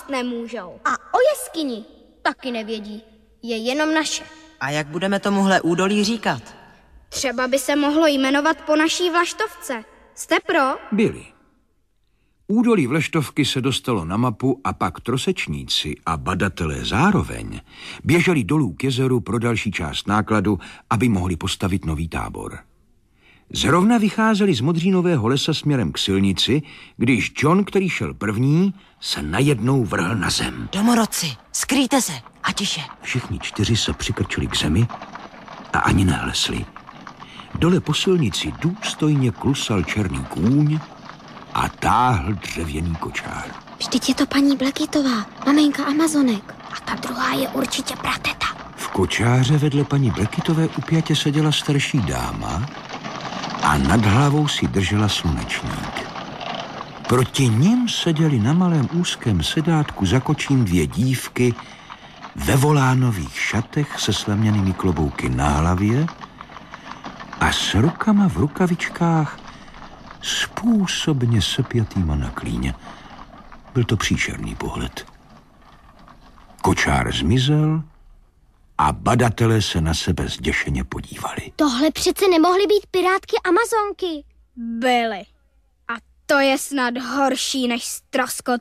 nemůžou. A o jeskyni taky nevědí. Je jenom naše. A jak budeme tomuhle údolí říkat? Třeba by se mohlo jmenovat po naší vlaštovce. Jste pro? Byli. Údolí Vlaštovky se dostalo na mapu a pak trosečníci a badatelé zároveň běželi dolů k jezeru pro další část nákladu, aby mohli postavit nový tábor. Zrovna vycházeli z Modřínového lesa směrem k silnici, když John, který šel první, se najednou vrhl na zem. Domorodci, skrýjte se a tiše. Všichni 4 se přikrčili k zemi a ani nehlesli. Dole po silnici důstojně klusal černý kůň a táhl dřevěný kočár. Vždyť je to paní Blackytová, maminka Amazonek. A ta druhá je určitě prateta. V kočáře vedle paní Blackytové upjatě seděla starší dáma a nad hlavou si držela slunečník. Proti nim seděli na malém úzkém sedátku za kočím 2 dívky ve volánových šatech se slaměnými klobouky na hlavě a s rukama v rukavičkách způsobně sepjatýma na klíně. Byl to příšerný pohled. Kočár zmizel a badatelé se na sebe zděšeně podívali. Tohle přece nemohly být pirátky Amazonky. Byly. A to je snad horší než ztroskotat